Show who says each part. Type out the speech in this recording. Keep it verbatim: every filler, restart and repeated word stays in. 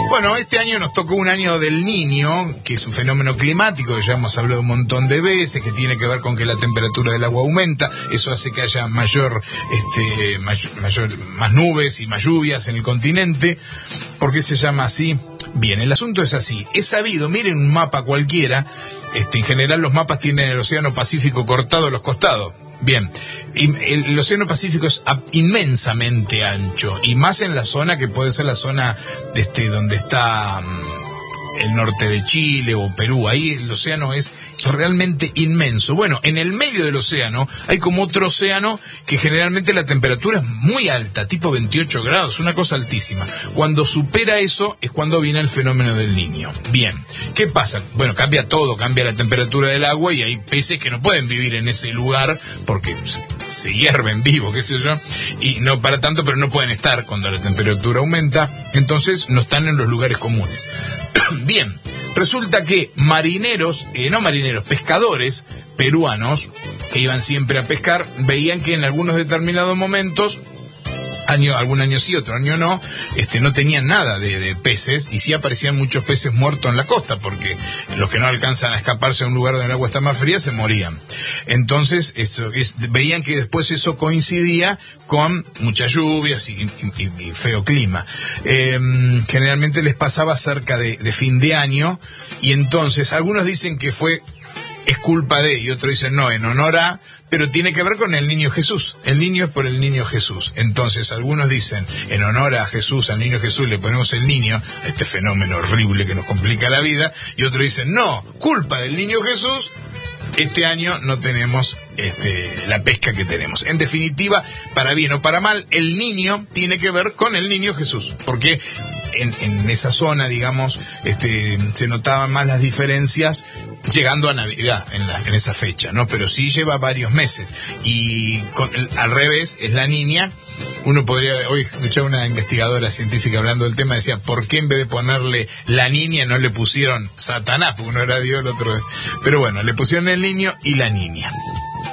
Speaker 1: Bueno, este año nos tocó un año del Niño, que es un fenómeno climático que ya hemos hablado un montón de veces, que tiene que ver con que la temperatura del agua aumenta. Eso hace que haya mayor, este, mayor, mayor, más nubes y más lluvias en el continente. ¿Por qué se llama así? Bien, el asunto es así. Es sabido, miren un mapa cualquiera, este, en general los mapas tienen el Océano Pacífico cortado a los costados. Bien, el, el Océano Pacífico es inmensamente ancho, y más en la zona que puede ser la zona este, donde está um, el norte de Chile o Perú. Ahí el océano es realmente inmenso. Bueno, en el medio del océano hay como otro océano que generalmente la temperatura es muy alta, tipo veintiocho grados, una cosa altísima. Cuando supera eso es cuando viene el fenómeno del Niño. Bien, ¿qué pasa? Bueno, cambia todo, cambia la temperatura del agua y hay peces que no pueden vivir en ese lugar porque se hierven vivos, qué sé yo, y no para tanto, pero no pueden estar cuando la temperatura aumenta, entonces no están en los lugares comunes. Bien, resulta que marineros, eh, no marineros, pescadores peruanos que iban siempre a pescar, veían que en algunos determinados momentos, año, algún año sí, otro año no, este, no tenían nada de, de peces, y sí aparecían muchos peces muertos en la costa, porque los que no alcanzan a escaparse a un lugar donde el agua está más fría se morían. Entonces, esto, es, veían que después eso coincidía con muchas lluvias y, y, y feo clima. Eh, generalmente les pasaba cerca de, de fin de año, y entonces algunos dicen que fue, es culpa de, y otros dicen no, en honor a, pero tiene que ver con el niño Jesús. El niño es por el niño Jesús. Entonces, algunos dicen, en honor a Jesús, al niño Jesús, le ponemos el niño, este fenómeno horrible que nos complica la vida, y otros dicen, no, culpa del niño Jesús, este año no tenemos este, la pesca que tenemos. En definitiva, para bien o para mal, el niño tiene que ver con el niño Jesús, porque en, en esa zona, digamos, este, se notaban más las diferencias llegando a Navidad en, la, en esa fecha, ¿no? Pero sí lleva varios meses. Y con, al revés, es la niña. Uno podría, hoy escuché a una investigadora científica hablando del tema, decía, ¿por qué en vez de ponerle la niña no le pusieron Satanás? Porque uno era Dios, el otro es. Pero bueno, le pusieron el niño y la niña.